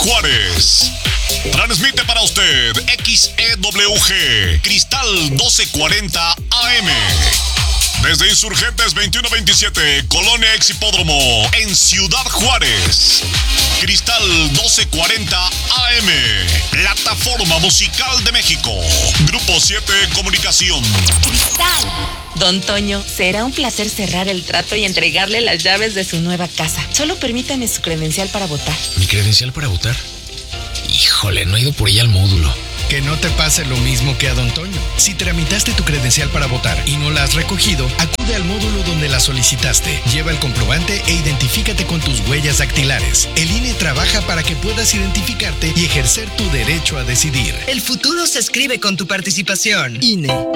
Juárez. Transmite para usted XEWG Cristal 1240 AM. Desde Insurgentes 2127, Colonia Exhipódromo, en Ciudad Juárez. Cristal 1240 AM, Plataforma Musical de México. Grupo 7 Comunicación. Cristal. Don Toño, será un placer cerrar el trato y entregarle las llaves de su nueva casa. Solo permítame su credencial para votar. ¿Mi credencial para votar? Híjole, no he ido por ella al módulo. Que no te pase lo mismo que a Don Toño. Si tramitaste tu credencial para votar y no la has recogido, acude al módulo donde la solicitaste. Lleva el comprobante e identifícate con tus huellas dactilares. El INE trabaja para que puedas identificarte y ejercer tu derecho a decidir. El futuro se escribe con tu participación. INE.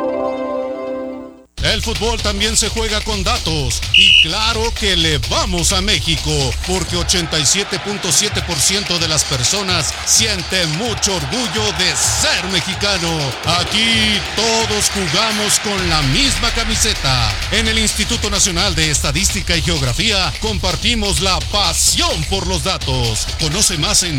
El fútbol también se juega con datos y claro que le vamos a México porque 87.7% de las personas sienten mucho orgullo de ser mexicano. Aquí todos jugamos con la misma camiseta. En el Instituto Nacional de Estadística y Geografía compartimos la pasión por los datos. Conoce más en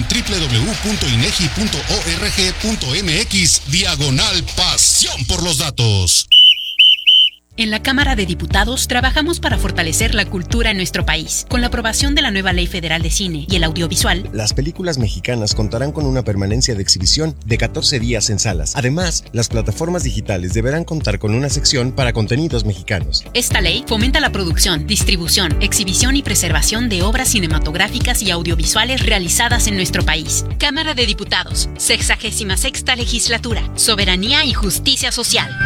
www.inegi.org.mx/pasión por los datos. En la Cámara de Diputados trabajamos para fortalecer la cultura en nuestro país. Con la aprobación de la nueva Ley Federal de Cine y el Audiovisual, las películas mexicanas contarán con una permanencia de exhibición de 14 días en salas. Además, las plataformas digitales deberán contar con una sección para contenidos mexicanos. Esta ley fomenta la producción, distribución, exhibición y preservación de obras cinematográficas y audiovisuales realizadas en nuestro país. Cámara de Diputados, 66ª Legislatura, Soberanía y Justicia Social.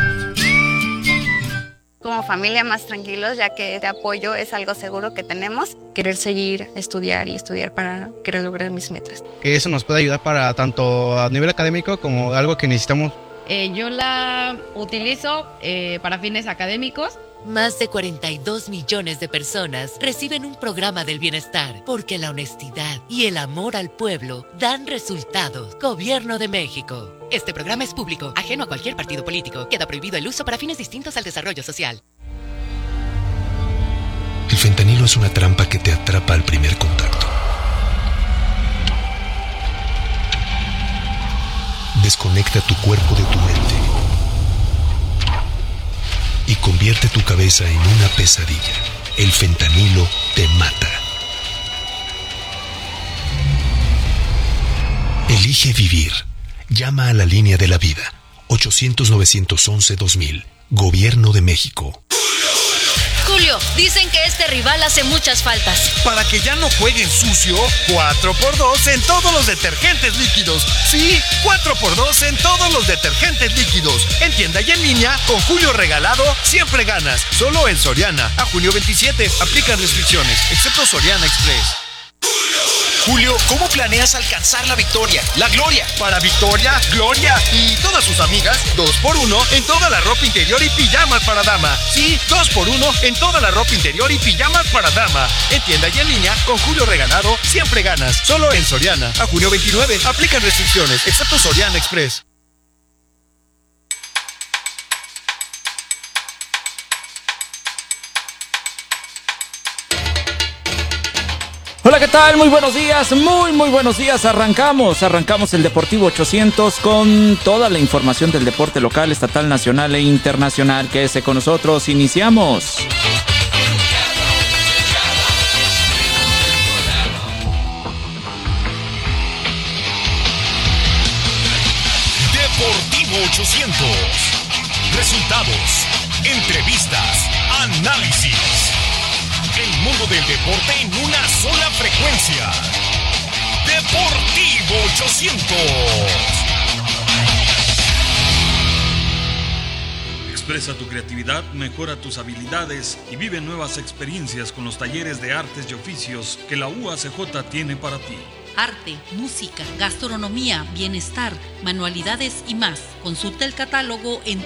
Como familia más tranquilos, ya que este apoyo es algo seguro que tenemos. Querer seguir, estudiar para querer lograr mis metas. Que eso nos puede ayudar para tanto a nivel académico como algo que necesitamos. Yo la utilizo para fines académicos. Más de 42 millones de personas reciben un programa del bienestar porque la honestidad y el amor al pueblo dan resultados. Gobierno de México. Este programa es público, ajeno a cualquier partido político. Queda prohibido el uso para fines distintos al desarrollo social. El fentanilo es una trampa que te atrapa al primer contacto. Desconecta tu cuerpo de tu mente y convierte tu cabeza en una pesadilla. El fentanilo te mata. Elige vivir. Llama a la línea de la vida. 800-911-2000. Gobierno de México. Julio, dicen que este rival hace muchas faltas. Para que ya no jueguen sucio, 4x2 en todos los detergentes líquidos. Sí, 4x2 en todos los detergentes líquidos. En tienda y en línea, con Julio regalado, siempre ganas. Solo en Soriana. A junio 27, aplican restricciones, excepto Soriana Express. Julio, ¿cómo planeas alcanzar la victoria, la gloria? Para Victoria, Gloria y todas sus amigas, 2x1 en toda la ropa interior y pijamas para dama. Sí, 2x1 en toda la ropa interior y pijamas para dama. En tienda y en línea, con Julio regalado, siempre ganas. Solo en Soriana. A junio 29, aplican restricciones, excepto Soriana Express. Hola, ¿qué tal? Muy buenos días, muy buenos días. Arrancamos el Deportivo 800 con toda la información del deporte local, estatal, nacional e internacional. Quédese con nosotros, iniciamos. Deportivo 800. Resultados, entrevistas, análisis. El mundo del deporte en una sola frecuencia. Deportivo 800. Expresa tu creatividad, mejora tus habilidades y vive nuevas experiencias con los talleres de artes y oficios que la UACJ tiene para ti. Arte, música, gastronomía, bienestar, manualidades y más. Consulta el catálogo en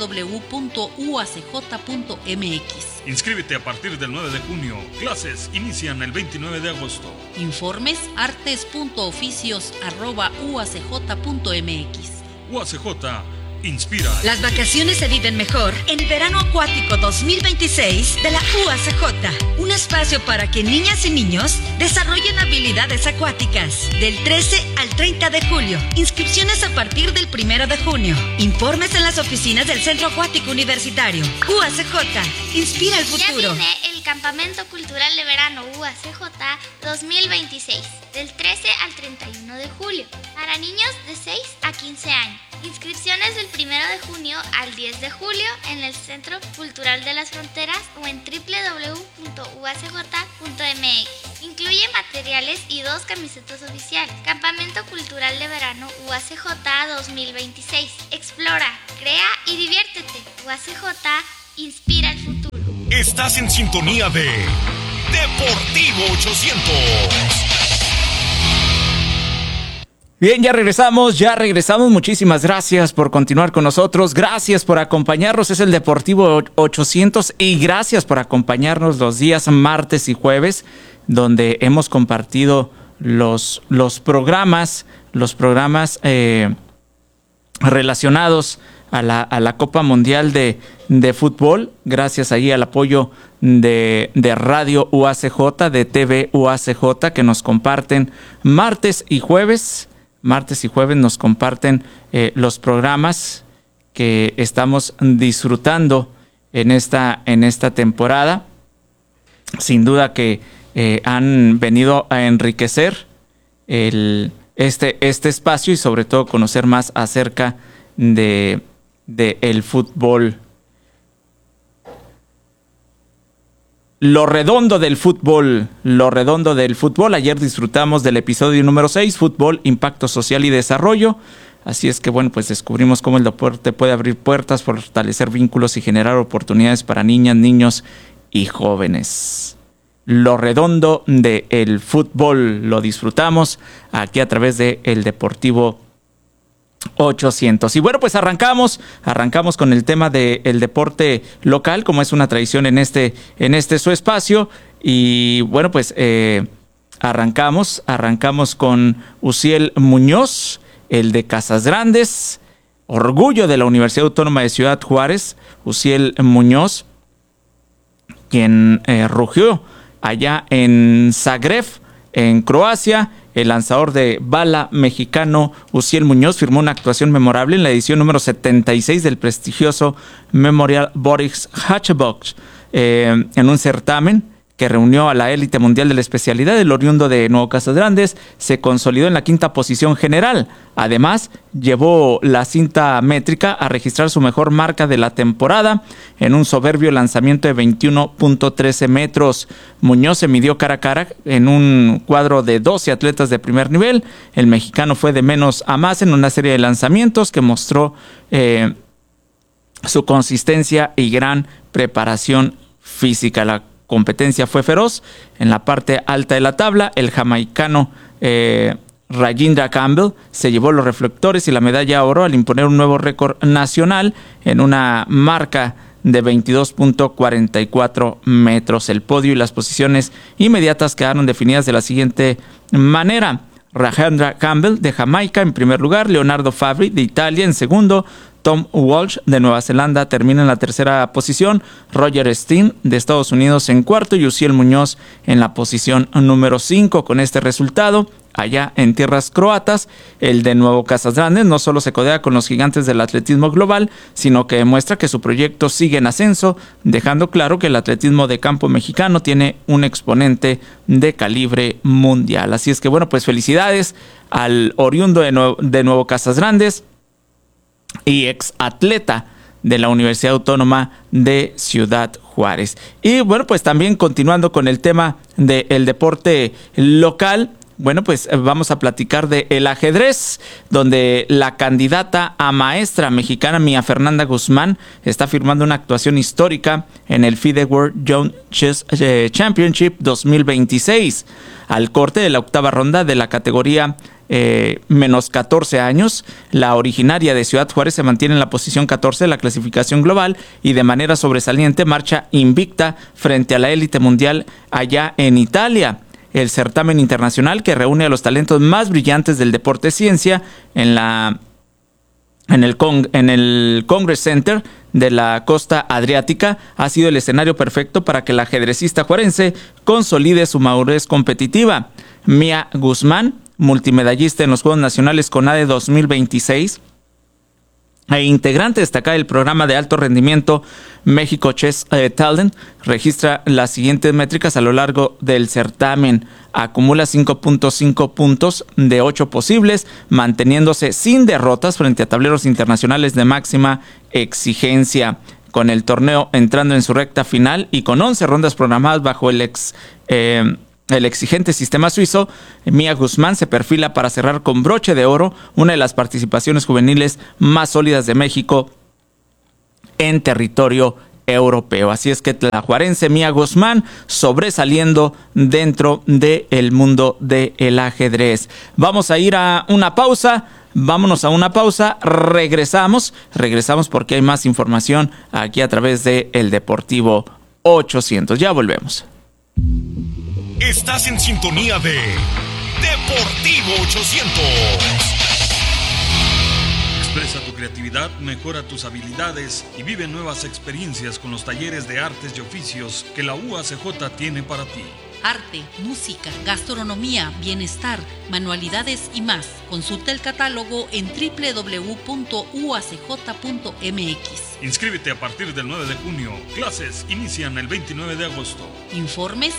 www.uacj.mx. Inscríbete a partir del 9 de junio. Clases inician el 29 de agosto. Informes artes.oficios@uacj.mx. UACJ, Inspira. Las vacaciones se viven mejor en el Verano Acuático 2026 de la UACJ. Un espacio para que niñas y niños desarrollen habilidades acuáticas. Del 13 al 30 de julio. Inscripciones a partir del 1 de junio. Informes en las oficinas del Centro Acuático Universitario. UACJ. Inspira el futuro. Ya viene el Campamento Cultural de Verano UACJ 2026. Del 13 al 31 de julio. Para niños de 6 a 15 años. Inscripciones del 1 de junio al 10 de julio en el Centro Cultural de las Fronteras o en www.uacj.mx. Incluye materiales y 2 camisetas oficiales. Campamento Cultural de Verano UACJ 2026. Explora, crea y diviértete. UACJ inspira el futuro. Estás en sintonía de Deportivo 800. Bien, ya regresamos. Muchísimas gracias por continuar con nosotros. Gracias por acompañarnos. Es el Deportivo 800 y gracias por acompañarnos los días martes y jueves, donde hemos compartido los programas relacionados a la Copa Mundial de Fútbol. Gracias ahí al apoyo de Radio UACJ, de TV UACJ, que nos comparten martes y jueves nos comparten los programas que estamos disfrutando en esta temporada. Sin duda que han venido a enriquecer este espacio y sobre todo conocer más acerca de el fútbol. Lo redondo del fútbol. Ayer disfrutamos del episodio número 6, Fútbol, Impacto Social y Desarrollo. Así es que bueno, pues descubrimos cómo el deporte puede abrir puertas, fortalecer vínculos y generar oportunidades para niñas, niños y jóvenes. Lo redondo del fútbol lo disfrutamos aquí a través de El Deportivo 800. Y bueno, pues arrancamos con el tema del deporte local, como es una tradición en este su espacio. Y bueno, pues arrancamos con Uziel Muñoz, el de Casas Grandes, orgullo de la Universidad Autónoma de Ciudad Juárez. Uziel Muñoz, quien rugió allá en Zagreb, en Croacia. El lanzador de bala mexicano Uziel Muñoz firmó una actuación memorable en la edición número 76 del prestigioso Memorial Boris Hatchbox, en un certamen que reunió a la élite mundial de la especialidad. El oriundo de Nuevo Casas Grandes se consolidó en la 5ª posición general. Además, llevó la cinta métrica a registrar su mejor marca de la temporada en un soberbio lanzamiento de 21.13 metros. Muñoz se midió cara a cara en un cuadro de 12 atletas de primer nivel. El mexicano fue de menos a más en una serie de lanzamientos que mostró su consistencia y gran preparación física. La competencia fue feroz. En la parte alta de la tabla, el jamaicano Rajindra Campbell se llevó los reflectores y la medalla de oro al imponer un nuevo récord nacional en una marca de 22.44 metros. El podio y las posiciones inmediatas quedaron definidas de la siguiente manera: Rajindra Campbell de Jamaica en primer lugar, Leonardo Fabri de Italia en segundo, Tom Walsh de Nueva Zelanda termina en la tercera posición, Roger Steen de Estados Unidos en cuarto y Uziel Muñoz en la posición número 5. Con este resultado, allá en tierras croatas, el de Nuevo Casas Grandes no solo se codea con los gigantes del atletismo global, sino que demuestra que su proyecto sigue en ascenso, dejando claro que el atletismo de campo mexicano tiene un exponente de calibre mundial. Así es que bueno, pues felicidades al oriundo de Nuevo Casas Grandes y ex atleta de la Universidad Autónoma de Ciudad Juárez. Y bueno, pues también continuando con el tema del deporte local, bueno, pues vamos a platicar de el ajedrez, donde la candidata a maestra mexicana Mía Fernanda Guzmán está firmando una actuación histórica en el FIDE World Young Chess Championship 2026. Al corte de la 8ª ronda de la categoría menos 14 años, la originaria de Ciudad Juárez se mantiene en la posición 14 de la clasificación global y de manera sobresaliente marcha invicta frente a la élite mundial allá en Italia. El certamen internacional que reúne a los talentos más brillantes del deporte ciencia en la en el Congress Center de la costa adriática ha sido el escenario perfecto para que la ajedrecista juarense consolide su madurez competitiva. Mia Guzmán, multimedallista en los Juegos Nacionales CONADE 2026 e integrante destacada del programa de alto rendimiento México Chess Talent, registra las siguientes métricas a lo largo del certamen. Acumula 5.5 puntos de 8 posibles, manteniéndose sin derrotas frente a tableros internacionales de máxima exigencia. Con el torneo entrando en su recta final y con 11 rondas programadas bajo el exigente sistema suizo, Mia Guzmán se perfila para cerrar con broche de oro una de las participaciones juveniles más sólidas de México en territorio europeo. Así es que la juarense Mia Guzmán sobresaliendo dentro del mundo del ajedrez. Vamos a ir a una pausa. Vámonos a una pausa, regresamos porque hay más información aquí a través de El Deportivo 800. Ya volvemos. Estás en sintonía de Deportivo 800. Expresa tu creatividad, mejora tus habilidades y vive nuevas experiencias con los talleres de artes y oficios que la UACJ tiene para ti. Arte, música, gastronomía, bienestar, manualidades y más. Consulta el catálogo en www.uacj.mx. Inscríbete a partir del 9 de junio. Clases inician el 29 de agosto. Informes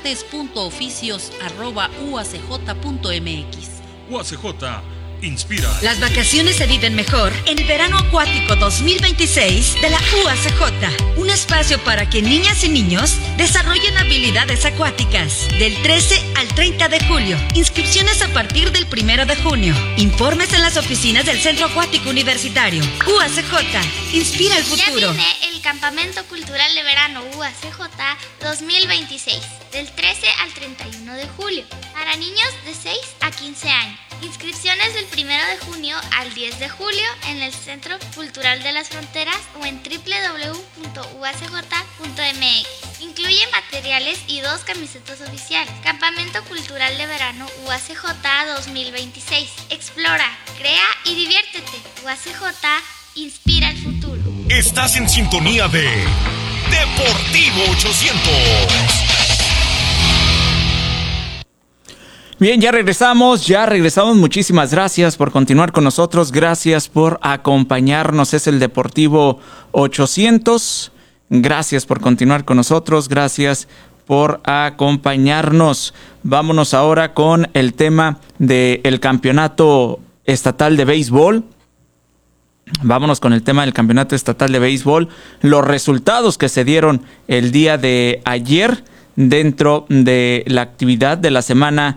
artes.oficios@uacj.mx. UACJ inspira. Las vacaciones se viven mejor en el Verano Acuático 2026 de la UACJ. Un espacio para que niñas y niños desarrollen habilidades acuáticas. Del 13 al 30 de julio. Inscripciones a partir del 1 de junio. Informes en las oficinas del Centro Acuático Universitario. UACJ. Inspira el futuro. Ya viene el Campamento Cultural de Verano UACJ 2026. Del 13 al 31 de julio. Para niños de 6 a 15 años. Inscripciones del 1 de junio al 10 de julio en el Centro Cultural de las Fronteras o en www.uacj.mx. Incluye materiales y 2 camisetas oficiales. Campamento Cultural de Verano UACJ 2026. Explora, crea y diviértete. UACJ inspira el futuro. Estás en sintonía de Deportivo 800. Bien, ya regresamos. Muchísimas gracias por continuar con nosotros. Gracias por acompañarnos. Es el Deportivo 800. Gracias por continuar con nosotros. Gracias por acompañarnos. Vámonos ahora con el tema del campeonato estatal de béisbol. Los resultados que se dieron el día de ayer dentro de la actividad de la semana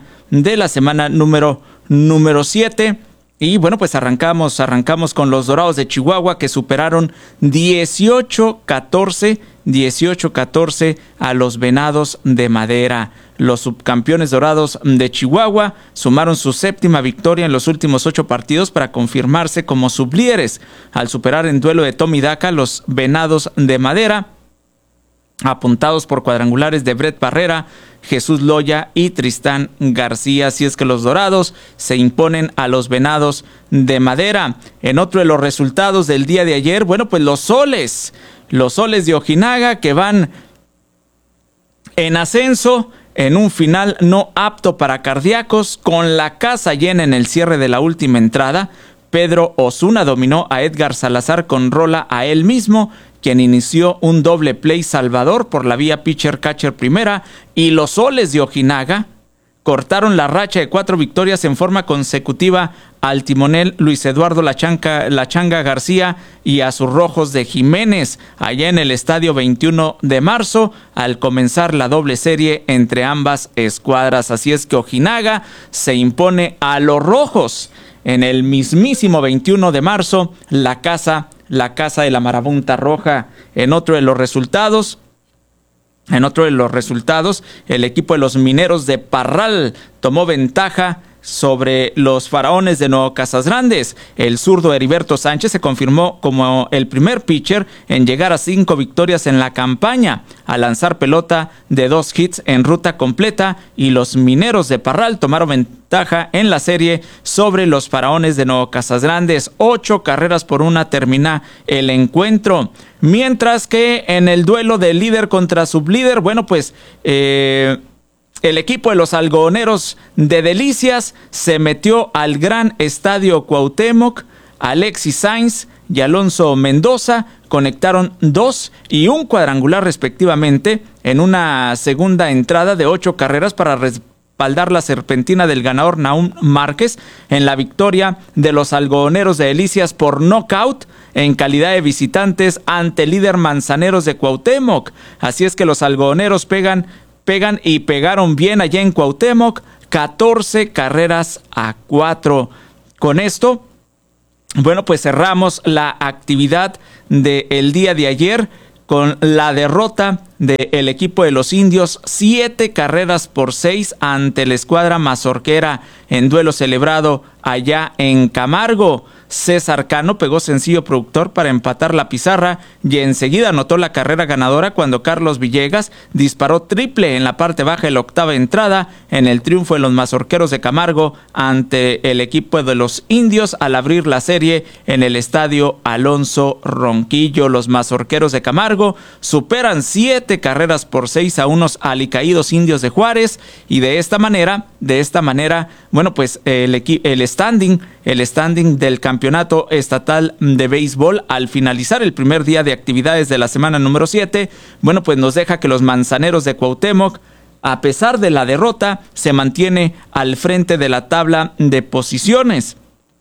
número 7. Y bueno, pues arrancamos con los Dorados de Chihuahua, que superaron 18-14 a los Venados de Madera. Los subcampeones Dorados de Chihuahua sumaron su 7ª victoria en los últimos 8 partidos para confirmarse como sublíderes al superar en duelo de toma y daca a los Venados de Madera, apuntados por cuadrangulares de Brett Barrera, Jesús Loya y Tristán García. Así es que los Dorados se imponen a los Venados de Madera. En otro de los resultados del día de ayer, bueno, pues los Soles de Ojinaga, que van en ascenso en un final no apto para cardíacos, con la casa llena en el cierre de la última entrada. Pedro Osuna dominó a Edgar Salazar con rola a él mismo, quien inició un doble play salvador por la vía pitcher-catcher primera, y los Soles de Ojinaga cortaron la racha de 4 victorias en forma consecutiva al timonel Luis Eduardo La Changa García y a sus Rojos de Jiménez, allá en el estadio 21 de marzo, al comenzar la doble serie entre ambas escuadras. Así es que Ojinaga se impone a los Rojos en el mismísimo 21 de marzo, la casa de la Marabunta Roja. En otro de los resultados, el equipo de los Mineros de Parral tomó ventaja sobre los Faraones de Nuevo Casas Grandes. El zurdo Heriberto Sánchez se confirmó como el primer pitcher en llegar a 5 victorias en la campaña, al lanzar pelota de 2 hits en ruta completa, y los Mineros de Parral tomaron ventaja en la serie sobre los Faraones de Nuevo Casas Grandes. 8 carreras por 1 termina el encuentro. Mientras que en el duelo de líder contra sublíder, bueno, pues el equipo de los algodoneros de Delicias se metió al gran estadio Cuauhtémoc. Alexis Sainz y Alonso Mendoza conectaron 2 y 1 cuadrangular respectivamente en una segunda entrada de 8 carreras para respaldar la serpentina del ganador Nahum Márquez en la victoria de los algodoneros de Delicias por nocaut en calidad de visitantes ante el líder Manzaneros de Cuauhtémoc. Así es que los algodoneros pegan y pegaron bien allá en Cuauhtémoc, 14 carreras a 4. Con esto, bueno, pues cerramos la actividad del día de ayer con la derrota del equipo de los Indios, 7 carreras por 6 ante la escuadra mazorquera en duelo celebrado allá en Camargo. César Cano pegó sencillo productor para empatar la pizarra y enseguida anotó la carrera ganadora cuando Carlos Villegas disparó triple en la parte baja de la octava entrada en el triunfo de los mazorqueros de Camargo ante el equipo de los Indios al abrir la serie en el estadio Alonso Ronquillo. Los mazorqueros de Camargo superan 7 carreras por 6 a unos alicaídos Indios de Juárez, y de esta manera, bueno, pues el standing del campeonato estatal de béisbol al finalizar el primer día de actividades de la semana número 7, bueno, pues nos deja que los Manzaneros de Cuauhtémoc, a pesar de la derrota, se mantiene al frente de la tabla de posiciones.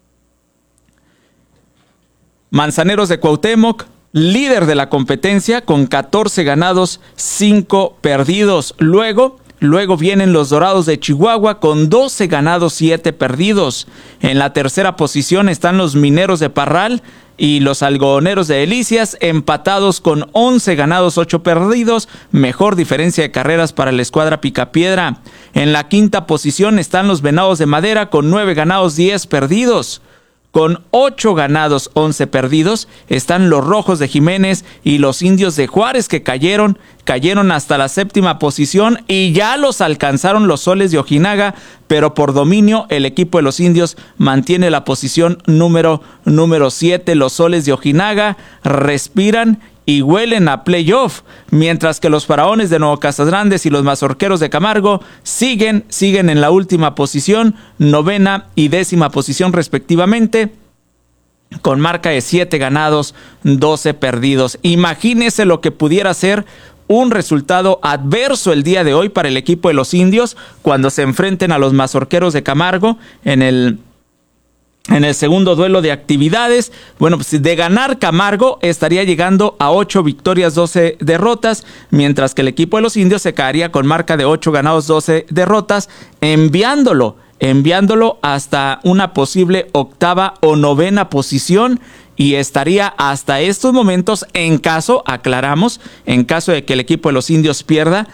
Manzaneros de Cuauhtémoc, líder de la competencia con 14 ganados, 5 perdidos. Luego vienen los Dorados de Chihuahua con 12 ganados, 7 perdidos. En la tercera posición están los Mineros de Parral y los Algodoneros de Delicias, empatados con 11 ganados, 8 perdidos. Mejor diferencia de carreras para la escuadra Picapiedra. En la quinta posición están los Venados de Madera con 9 ganados, 10 perdidos. Con 8 ganados, 11 perdidos, están los Rojos de Jiménez y los Indios de Juárez, que cayeron hasta la séptima posición, y ya los alcanzaron los Soles de Ojinaga, pero por dominio el equipo de los Indios mantiene la posición número 7. Los Soles de Ojinaga respiran y huelen a playoff, mientras que los Faraones de Nuevo Casas Grandes y los Mazorqueros de Camargo siguen en la última posición, 9ª y 10ª posición respectivamente, con marca de 7 ganados, 12 perdidos. Imagínese lo que pudiera ser un resultado adverso el día de hoy para el equipo de los Indios cuando se enfrenten a los Mazorqueros de Camargo en el segundo duelo de actividades. Bueno, pues de ganar Camargo estaría llegando a 8 victorias, 12 derrotas, mientras que el equipo de los Indios se quedaría con marca de 8 ganados, 12 derrotas, enviándolo hasta una posible 8ª o 9ª posición, y estaría hasta estos momentos, en caso de que el equipo de los Indios pierda,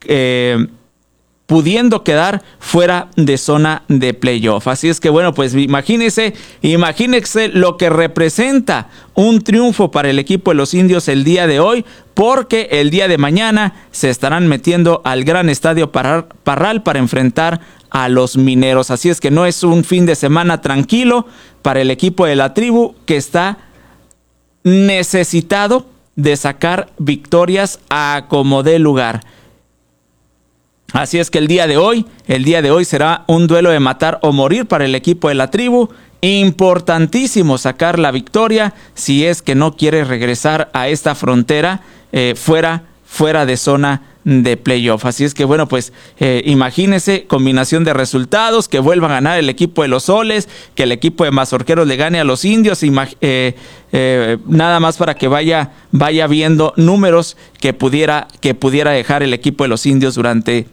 pudiendo quedar fuera de zona de playoff. Así es que bueno, pues imagínense lo que representa un triunfo para el equipo de los Indios el día de hoy, porque el día de mañana se estarán metiendo al gran estadio Parral para enfrentar a los Mineros. Así es que no es un fin de semana tranquilo para el equipo de la tribu, que está necesitado de sacar victorias a como dé lugar. Así es que el día de hoy será un duelo de matar o morir para el equipo de la tribu. Importantísimo sacar la victoria si es que no quiere regresar a esta frontera fuera de zona de playoff. Así es que bueno, pues imagínese, combinación de resultados, que vuelva a ganar el equipo de los Soles, que el equipo de Mazorqueros le gane a los Indios, nada más para que vaya viendo números que pudiera dejar el equipo de los Indios durante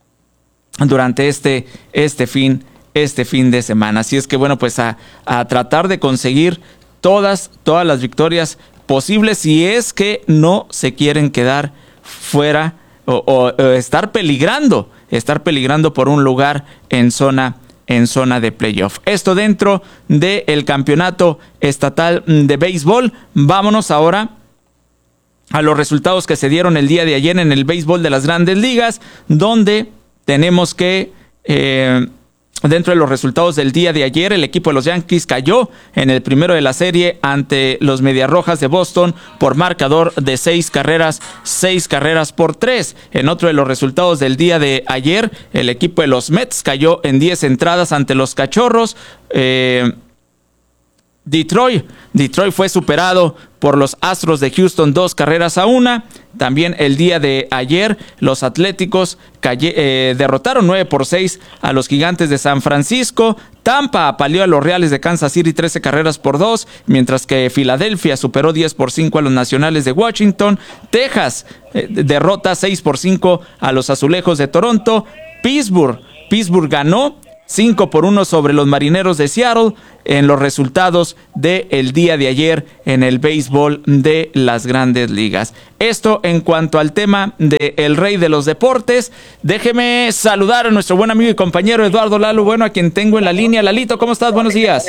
este fin de semana. Así es que bueno, pues a tratar de conseguir todas las victorias posibles si es que no se quieren quedar fuera o estar peligrando por un lugar en zona en zona de playoff. Esto dentro del campeonato estatal de béisbol. Vámonos ahora a los resultados que se dieron el día de ayer en el béisbol de las Grandes Ligas, donde tenemos que, dentro de los resultados del día de ayer, el equipo de los Yankees cayó en el primero de la serie ante los Medias Rojas de Boston por marcador de 6 carreras por 3. En otro de los resultados del día de ayer, el equipo de los Mets cayó en 10 entradas ante los Cachorros. Detroit fue superado por los Astros de Houston 2-1. También el día de ayer los Atléticos derrotaron 9-6 a los Gigantes de San Francisco. Tampa apaleó a los Reales de Kansas City 13-2, mientras que Filadelfia superó 10-5 a los Nacionales de Washington. Texas derrota 6-5 a los Azulejos de Toronto. Pittsburgh ganó 5-1 sobre los Marineros de Seattle en los resultados del día de ayer en el béisbol de las Grandes Ligas. Esto en cuanto al tema del rey de los deportes. Déjeme saludar a nuestro buen amigo y compañero Eduardo Lalo Bueno, a quien tengo en la línea. Lalito, ¿cómo estás? Buenos días.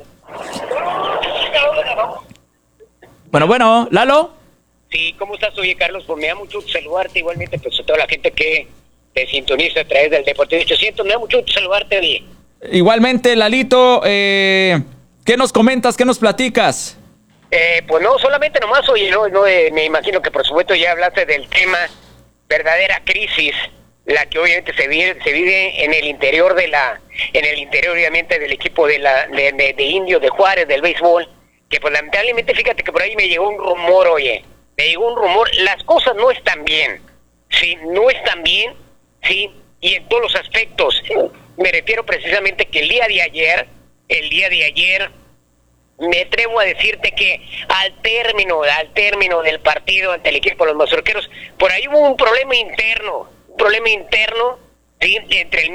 Bueno, Lalo. Sí, ¿cómo estás? Oye, Carlos, pues me da mucho gusto saludarte, igualmente pues a toda la gente que te sintoniza a través del Deportivo 800. Me da mucho gusto saludarte, oye. Igualmente, Lalito, ¿qué nos comentas? ¿Qué nos platicas? Pues no, solamente nomás, oye, me imagino que por supuesto ya hablaste del tema, verdadera crisis, la que obviamente se vive en el interior obviamente del equipo de Indios de Juárez, del béisbol, que pues lamentablemente, fíjate que por ahí me llegó un rumor, las cosas no están bien, sí, no están bien, sí, y en todos los aspectos. Me refiero precisamente que el día de ayer, me atrevo a decirte que al término del partido ante el equipo de los Mazorqueros, por ahí hubo un problema interno, ¿sí? entre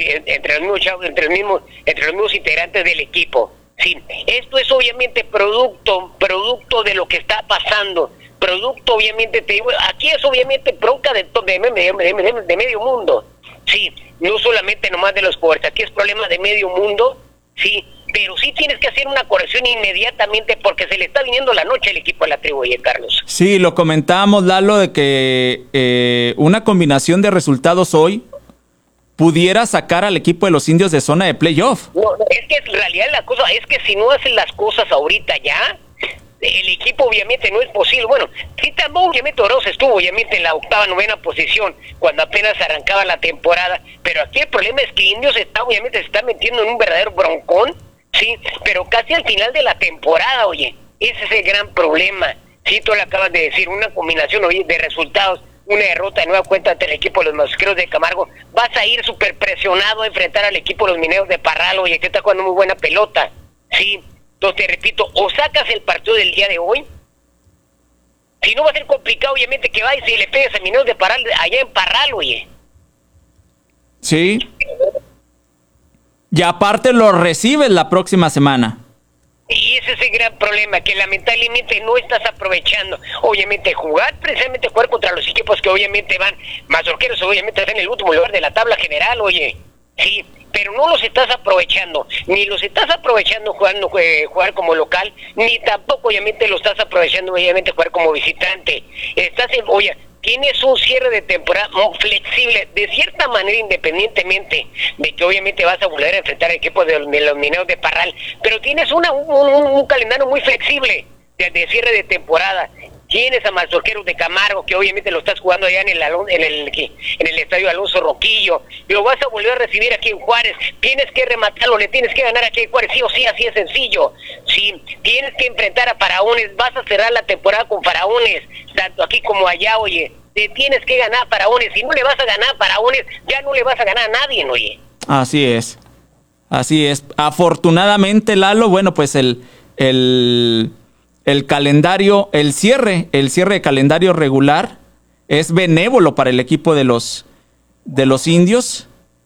los mismos integrantes del equipo. Sí, esto es obviamente producto de lo que está pasando. Producto, obviamente, te digo, aquí es obviamente bronca de medio mundo. Sí, no solamente nomás de los jugadores, aquí es problema de medio mundo, sí, pero sí tienes que hacer una corrección inmediatamente porque se le está viniendo la noche al equipo de la tribu, Carlos. Sí, lo comentábamos, Lalo, de que una combinación de resultados hoy pudiera sacar al equipo de los Indios de zona de playoff. No, es que en realidad la cosa es que si no hacen las cosas ahorita ya, el equipo obviamente no es posible. Bueno, sí, tampoco obviamente Oroz estuvo obviamente en la 8ª, 9ª posición cuando apenas arrancaba la temporada, pero aquí el problema es que Indios se está metiendo en un verdadero broncón, sí, pero casi al final de la temporada, oye, ese es el gran problema. Sí, tú le acabas de decir, una combinación, oye, de resultados, una derrota de nueva cuenta ante el equipo de los Mazorqueros de Camargo, vas a ir súper presionado a enfrentar al equipo de los Mineros de Parral, oye, que está jugando muy buena pelota, sí. Entonces te repito, o sacas el partido del día de hoy, si no va a ser complicado obviamente que vayas y le pegues a Mineros de Parral allá en Parral, oye. Sí. Y aparte lo recibes la próxima semana. Y ese es el gran problema, que lamentablemente no estás aprovechando. Obviamente jugar contra los equipos que obviamente van, Mazorqueros obviamente están en el último lugar de la tabla general, oye. Sí, pero no los estás aprovechando, ni los estás aprovechando jugar como local, ni tampoco obviamente lo estás aprovechando obviamente jugar como visitante. Tienes un cierre de temporada muy flexible, de cierta manera, independientemente de que obviamente vas a volver a enfrentar al equipo de los Mineros de Parral, pero tienes un calendario muy flexible de cierre de temporada. Tienes a Mazorqueros de Camargo, que obviamente lo estás jugando allá en el estadio Alonso Roquillo, lo vas a volver a recibir aquí en Juárez, tienes que rematarlo, le tienes que ganar aquí en Juárez, sí o sí, así es sencillo. Sí, tienes que enfrentar a Faraones, vas a cerrar la temporada con Faraones, tanto aquí como allá, oye, te tienes que ganar a Faraones, si no le vas a ganar a Faraones, ya no le vas a ganar a nadie, oye. Así es. Afortunadamente, Lalo, bueno, pues el calendario, el cierre de calendario regular es benévolo para el equipo de los Indios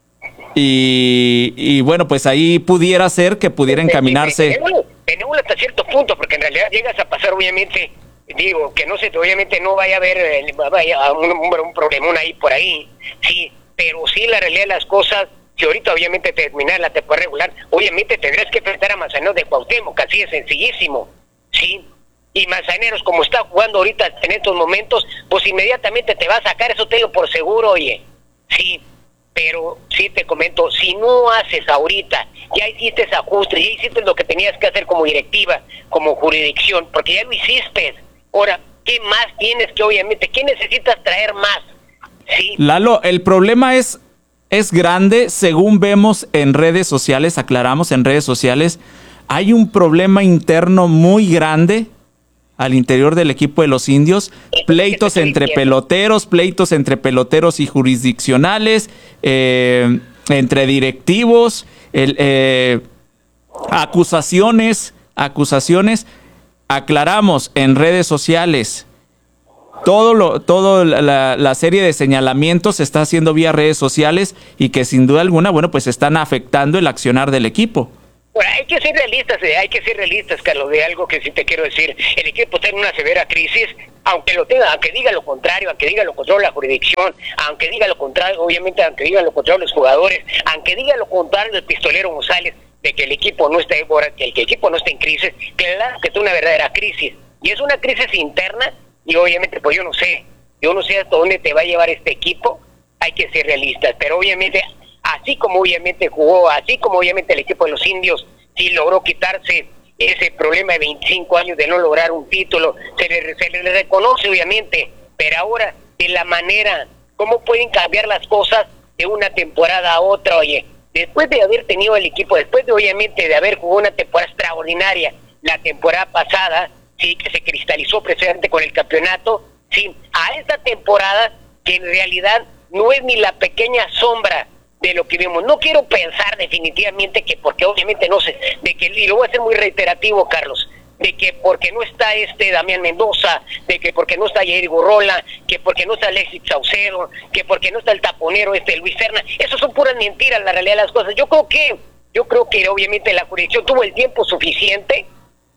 y bueno, pues ahí pudiera ser que pudiera encaminarse. Benévolo hasta cierto punto, porque en realidad llegas a pasar obviamente, digo, que obviamente no vaya a haber un problemón ahí por ahí, sí, pero sí la realidad de las cosas, Si ahorita obviamente terminar la temporada regular, obviamente tendrás que enfrentar a Manzaneros de Cuauhtémoc, así es sencillísimo, ¿sí? Y Manzaneros, como está jugando ahorita en estos momentos, pues inmediatamente te va a sacar, eso te digo por seguro, oye, sí. Pero sí te comento, si no haces ahorita, ya hiciste ese ajuste, ya hiciste lo que tenías que hacer como directiva, como jurisdicción, porque ya lo hiciste. Ahora, ¿qué más tienes que obviamente? ¿Qué necesitas traer más? Sí. Lalo, el problema es grande, según vemos en redes sociales, aclaramos en redes sociales, hay un problema interno muy grande al interior del equipo de los Indios, pleitos entre peloteros y jurisdiccionales, entre directivos, acusaciones, aclaramos en redes sociales. Todo la serie de señalamientos se está haciendo vía redes sociales y que sin duda alguna, bueno, pues están afectando el accionar del equipo. Bueno, hay que ser realistas, Carlos, de algo que sí te quiero decir. El equipo está en una severa crisis, aunque diga lo contrario la jurisdicción, aunque diga lo contrario, obviamente, aunque diga lo contrario los jugadores, aunque diga lo contrario el pistolero González, de que el equipo no está en crisis, claro que es una verdadera crisis, y es una crisis interna, y obviamente, pues yo no sé hasta dónde te va a llevar este equipo. Hay que ser realistas, pero obviamente, así como obviamente el equipo de los Indios sí logró quitarse ese problema de 25 años de no lograr un título, se le reconoce obviamente, pero ahora de la manera, ¿cómo pueden cambiar las cosas de una temporada a otra? Oye, después de haber tenido el equipo, después de obviamente de haber jugado una temporada extraordinaria la temporada pasada, sí, que se cristalizó precisamente con el campeonato, sí, a esta temporada que en realidad no es ni la pequeña sombra de lo que vimos. No quiero pensar definitivamente que porque obviamente no sé, de que, y lo voy a hacer muy reiterativo, Carlos, de que porque no está Damián Mendoza, de que porque no está Jair Gurrola, que porque no está Alexis Saucedo, que porque no está el taponero Luis Serna, eso son puras mentiras, la realidad de las cosas. Yo creo que obviamente la jurisdicción tuvo el tiempo suficiente,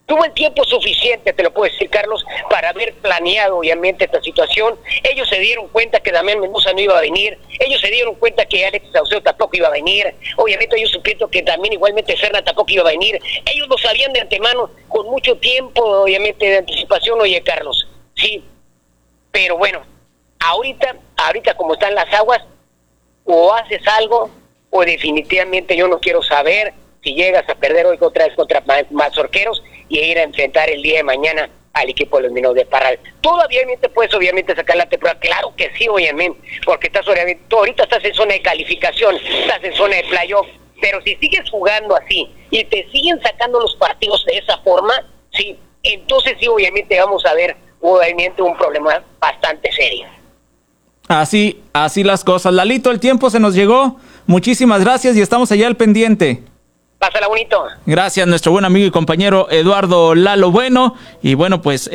te lo puedo decir, Carlos, para haber planeado obviamente esta situación. Ellos se dieron cuenta que Damián Mendoza no iba a venir, ellos se dieron cuenta que Alex Saucedo tampoco iba a venir, obviamente ellos supieron que también igualmente Serna tampoco iba a venir, ellos lo sabían de antemano, con mucho tiempo obviamente de anticipación, oye, Carlos, sí, pero bueno, ahorita como están las aguas, o haces algo, o definitivamente yo no quiero saber si llegas a perder hoy otra vez contra Mazorqueros y ir a enfrentar el día de mañana al equipo de los Mineros de Parral. Todavía puedes obviamente sacar la temporada, claro que sí, obviamente, porque ahorita estás en zona de calificación, estás en zona de playoff, pero si sigues jugando así y te siguen sacando los partidos de esa forma, sí, entonces sí, obviamente vamos a ver obviamente un problema bastante serio. Así las cosas. Lalito, el tiempo se nos llegó. Muchísimas gracias y estamos allá al pendiente. Pásala bonito. Gracias, nuestro buen amigo y compañero Eduardo Lalo Bueno. Y bueno, pues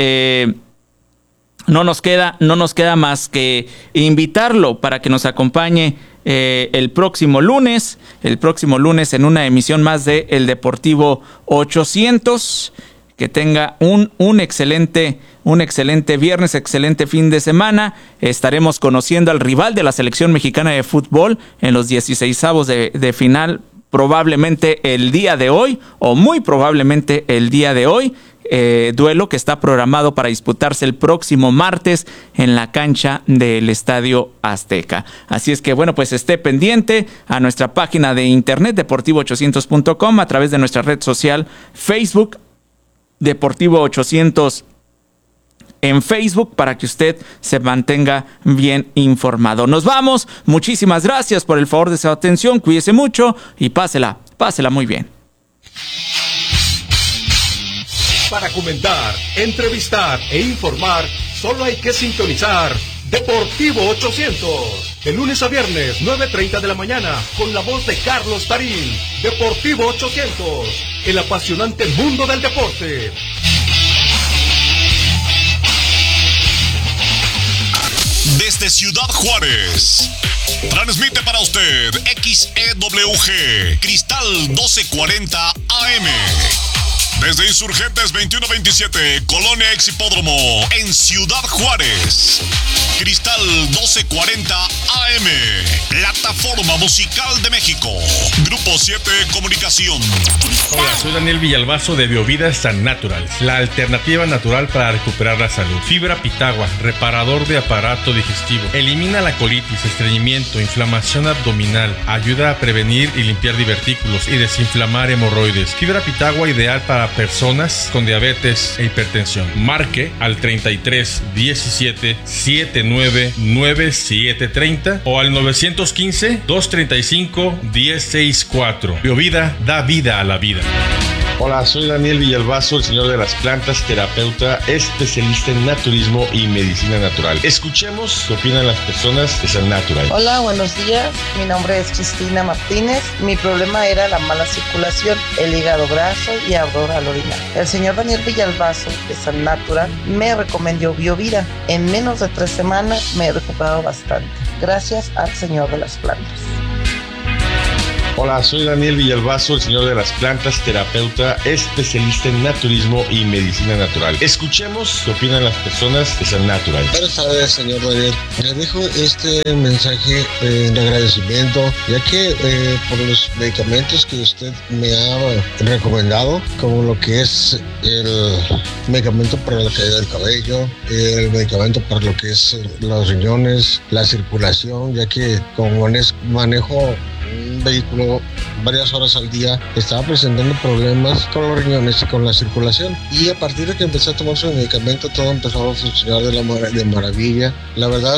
no nos queda más que invitarlo para que nos acompañe el próximo lunes en una emisión más de El Deportivo 800. Que tenga un excelente viernes, excelente fin de semana. Estaremos conociendo al rival de la selección mexicana de fútbol en los 16avos de final, probablemente el día de hoy, o muy probablemente el día de hoy. Duelo que está programado para disputarse el próximo martes en la cancha del Estadio Azteca. Así es que bueno, pues esté pendiente a nuestra página de internet deportivo800.com, a través de nuestra red social Facebook Deportivo 800 en Facebook, para que usted se mantenga bien informado. Nos vamos, muchísimas gracias por el favor de su atención, cuídese mucho y pásela muy bien. Para comentar, entrevistar e informar, solo hay que sintonizar Deportivo 800. De lunes a viernes, 9:30 de la mañana, con la voz de Carlos Tarín. Deportivo 800, el apasionante mundo del deporte. Desde Ciudad Juárez, transmite para usted XEWG, Cristal 1240 AM. Desde Insurgentes 2127, Colonia Ex Hipódromo, en Ciudad Juárez. Cristal 1240 AM, plataforma musical de México. Grupo 7 Comunicación. Hola, soy Daniel Villalbazo de Biovida San Natural, la alternativa natural para recuperar la salud. Fibra pitagua, reparador de aparato digestivo, elimina la colitis, estreñimiento, inflamación abdominal, ayuda a prevenir y limpiar divertículos y desinflamar hemorroides. Fibra pitagua ideal para personas con diabetes e hipertensión. Marque al 33 17 79 97 30 o al 915 235 1064. Biovida da vida a la vida. Hola, soy Daniel Villalbazo, el señor de las plantas, terapeuta, especialista en naturismo y medicina natural. Escuchemos qué opinan las personas de San Natural. Hola, buenos días. Mi nombre es Cristina Martínez. Mi problema era la mala circulación, el hígado graso y ardor al orinar. El señor Daniel Villalbazo de San Natural me recomendó Biovida. En menos de 3 semanas me he recuperado bastante. Gracias al señor de las plantas. Hola, soy Daniel Villalbazo, el señor de las plantas, terapeuta, especialista en naturismo y medicina natural. Escuchemos qué opinan las personas de San Natural. Buenas tardes, señor Daniel. Le dejo este mensaje de agradecimiento, ya que por los medicamentos que usted me ha recomendado, como lo que es el medicamento para la caída del cabello, el medicamento para lo que es los riñones, la circulación, ya que como manejo un vehículo varias horas al día, estaba presentando problemas con los riñones y con la circulación, y a partir de que empecé a tomar su medicamento todo empezó a funcionar de maravilla. La verdad,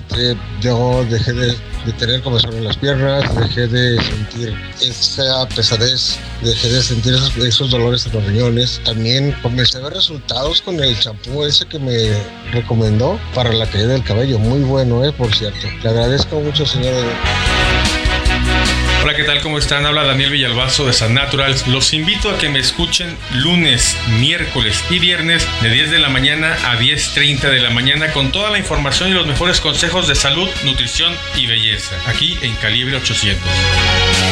yo dejé de tener comezón en las piernas, dejé de sentir esa pesadez, dejé de sentir esos dolores en los riñones. También comencé a ver resultados con el champú ese que me recomendó para la caída del cabello, muy bueno, por cierto. Le agradezco mucho, señor. Hola, ¿qué tal? ¿Cómo están? Habla Daniel Villalbazo de San Natural. Los invito a que me escuchen lunes, miércoles y viernes de 10 de la mañana a 10:30 de la mañana con toda la información y los mejores consejos de salud, nutrición y belleza, aquí en Calibre 800.